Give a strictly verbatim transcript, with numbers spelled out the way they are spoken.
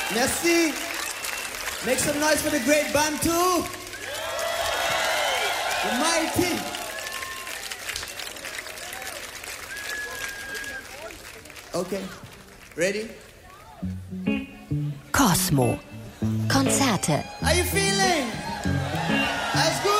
Merci. Make some noise for the great Bantu. The mighty. Okay. Ready? Cosmo. Konzerte. How you feeling? That's good.